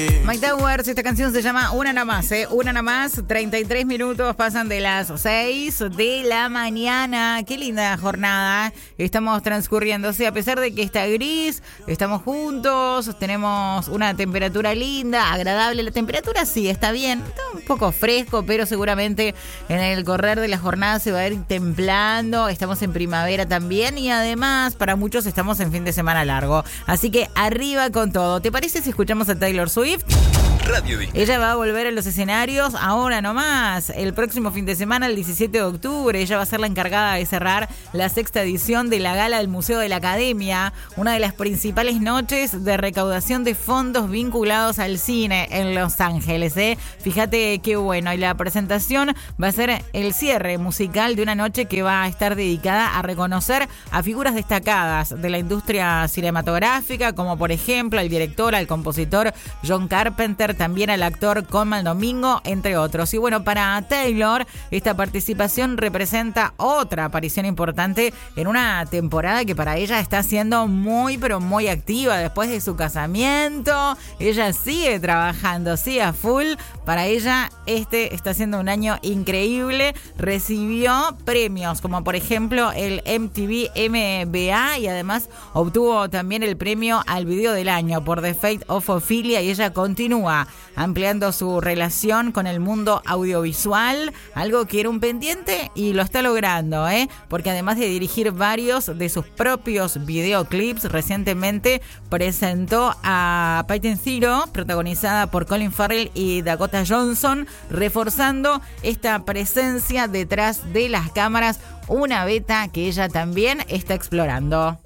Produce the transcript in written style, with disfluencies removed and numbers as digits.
Mike Towers, esta canción se llama Una Nada Más, Una Nada Más, 33 minutos pasan de las 6 de la mañana. Qué linda jornada estamos transcurriendo. Sí, a pesar de que está gris, estamos juntos, tenemos una temperatura linda, agradable. La temperatura sí, está bien, está un poco fresco, pero seguramente en el correr de la jornada se va a ir templando. Estamos en primavera también y además para muchos estamos en fin de semana largo. Así que arriba con todo. ¿Te parece si escuchamos a Taylor Swift? Radio Disco. Ella va a volver a los escenarios ahora nomás, el próximo fin de semana, el 17 de octubre. Ella va a ser la encargada de cerrar la 6ª edición de la Gala del Museo de la Academia, una de las principales noches de recaudación de fondos vinculados al cine en Los Ángeles. Fíjate qué bueno. Y la presentación va a ser el cierre musical de una noche que va a estar dedicada a reconocer a figuras destacadas de la industria cinematográfica, como por ejemplo al director, al compositor John Carpenter, también al actor Colman Domingo, entre otros. Y bueno, para Taylor, esta participación representa otra aparición importante en una temporada que para ella está siendo muy, pero muy activa. Después de su casamiento, ella sigue trabajando, sigue a full. Para ella, este está siendo un año increíble. Recibió premios, como por ejemplo el MTV MBA, y además obtuvo también el premio al video del año por The Fate of Ophelia, y ella continúa ampliando su relación con el mundo audiovisual, algo que era un pendiente y lo está logrando, porque además de dirigir varios de sus propios videoclips, recientemente presentó a Patent Zero, protagonizada por Colin Farrell y Dakota Johnson, reforzando esta presencia detrás de las cámaras, una beta que ella también está explorando.